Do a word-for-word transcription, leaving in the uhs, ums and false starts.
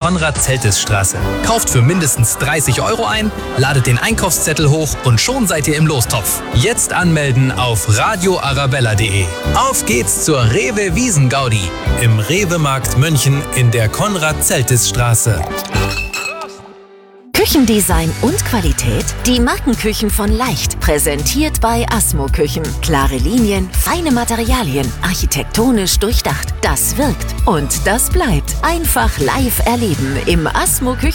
Konrad-Zeltes-Straße. Kauft für mindestens dreißig Euro ein, ladet den Einkaufszettel hoch und schon seid ihr im Lostopf. Jetzt anmelden auf radio arabella punkt de. Auf geht's zur Rewe Wiesengaudi im Rewe-Markt München in der Konrad-Zeltes-Straße. Küchendesign und Qualität? Die Markenküchen von Leicht, präsentiert bei Asmo Küchen. Klare Linien, feine Materialien, architektonisch durchdacht. Das wirkt und das bleibt. Einfach live erleben im Asmo Küchen.